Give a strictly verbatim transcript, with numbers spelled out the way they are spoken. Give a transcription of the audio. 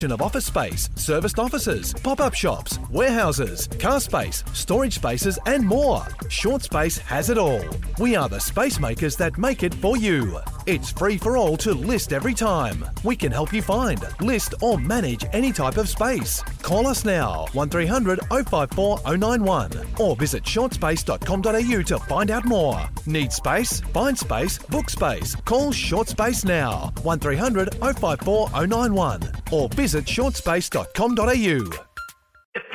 of office space, serviced offices, pop-up shops, warehouses, car space, storage spaces and more. Short Space has it all. We are the space makers that make it for you. It's free for all to list every time. We can help you find, list or manage any type of space. Call us now, one three hundred oh five four oh nine one or visit short space dot com dot a u to find out more. Need space? Find space, book space. Call Short Space now, one three hundred oh five four oh nine one or visit short space dot com dot a u.